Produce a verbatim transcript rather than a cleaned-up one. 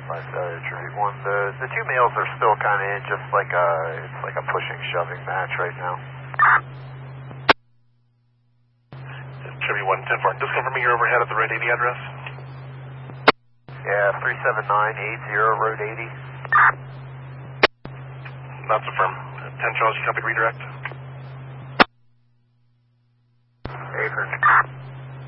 Five uh, Tribute One. The the two males are still kind of in just like a it's like a pushing shoving match right now. Tribute One, ten four. Just confirming you're overhead at the Road eighty address. Yeah, three seven nine eight zero Road eighty. That's affirmed. ten Charles, you copy redirect.